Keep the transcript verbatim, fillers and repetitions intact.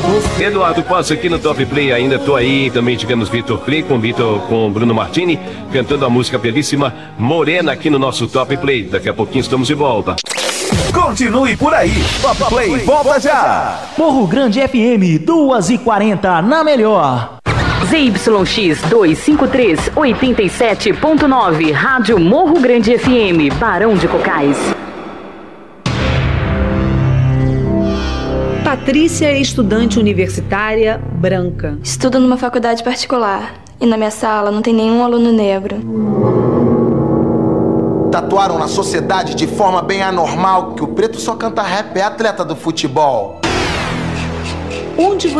Eduardo Passo aqui no Top Play, ainda tô aí. Também tivemos Vitor Play com Vitor, com Bruno Martini, cantando a música belíssima Morena aqui no nosso Top Play. Daqui a pouquinho estamos de volta. Continue por aí. Top Play volta já. Morro Grande F M, duas e quarenta na melhor. Z Y X duzentos e cinquenta e três, oitenta e sete ponto nove, Rádio Morro Grande F M, Barão de Cocais. Patrícia é estudante universitária branca. Estudo numa faculdade particular e na minha sala não tem nenhum aluno negro. Tatuaram na sociedade de forma bem anormal que o preto só canta rap, é atleta do futebol. Onde